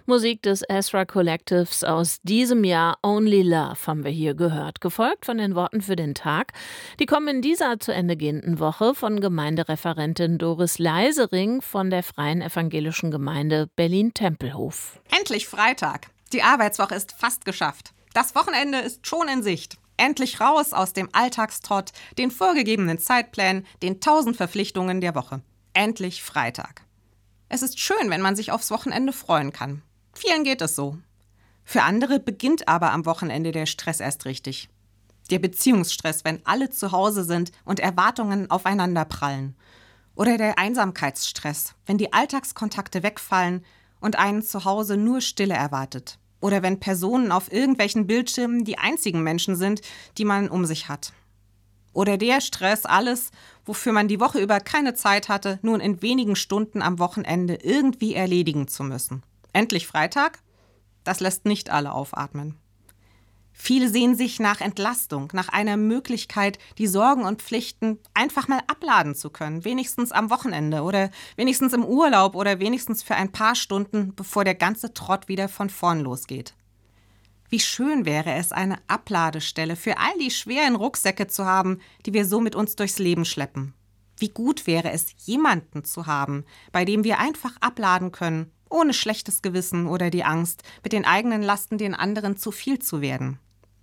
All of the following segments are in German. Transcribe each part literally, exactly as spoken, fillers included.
Musik des Ezra Collectives aus diesem Jahr, Only Love, haben wir hier gehört. Gefolgt von den Worten für den Tag. Die kommen in dieser zu Ende gehenden Woche von Gemeindereferentin Doris Leisering von der Freien Evangelischen Gemeinde Berlin-Tempelhof. Endlich Freitag. Die Arbeitswoche ist fast geschafft. Das Wochenende ist schon in Sicht. Endlich raus aus dem Alltagstrott, den vorgegebenen Zeitplänen, den tausend Verpflichtungen der Woche. Endlich Freitag. Es ist schön, wenn man sich aufs Wochenende freuen kann. Vielen geht es so. Für andere beginnt aber am Wochenende der Stress erst richtig. Der Beziehungsstress, wenn alle zu Hause sind und Erwartungen aufeinander prallen. Oder der Einsamkeitsstress, wenn die Alltagskontakte wegfallen und einen zu Hause nur Stille erwartet. Oder wenn Personen auf irgendwelchen Bildschirmen die einzigen Menschen sind, die man um sich hat. Oder der Stress, alles, wofür man die Woche über keine Zeit hatte, nun in wenigen Stunden am Wochenende irgendwie erledigen zu müssen. Endlich Freitag? Das lässt nicht alle aufatmen. Viele sehen sich nach Entlastung, nach einer Möglichkeit, die Sorgen und Pflichten einfach mal abladen zu können, wenigstens am Wochenende oder wenigstens im Urlaub oder wenigstens für ein paar Stunden, bevor der ganze Trott wieder von vorn losgeht. Wie schön wäre es, eine Abladestelle für all die schweren Rucksäcke zu haben, die wir so mit uns durchs Leben schleppen. Wie gut wäre es, jemanden zu haben, bei dem wir einfach abladen können, ohne schlechtes Gewissen oder die Angst, mit den eigenen Lasten den anderen zu viel zu werden.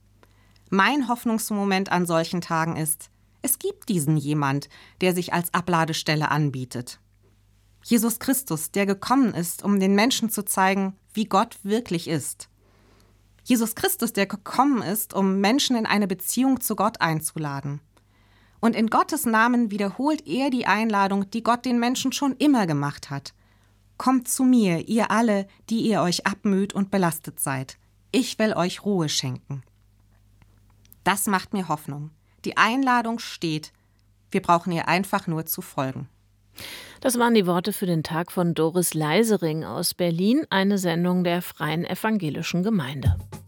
Mein Hoffnungsmoment an solchen Tagen ist, es gibt diesen jemand, der sich als Abladestelle anbietet. Jesus Christus, der gekommen ist, um den Menschen zu zeigen, wie Gott wirklich ist. Jesus Christus, der gekommen ist, um Menschen in eine Beziehung zu Gott einzuladen. Und in Gottes Namen wiederholt er die Einladung, die Gott den Menschen schon immer gemacht hat. Kommt zu mir, ihr alle, die ihr euch abmüht und belastet seid. Ich will euch Ruhe schenken. Das macht mir Hoffnung. Die Einladung steht. Wir brauchen ihr einfach nur zu folgen. Das waren die Worte für den Tag von Doris Leisering aus Berlin, eine Sendung der Freien Evangelischen Gemeinde.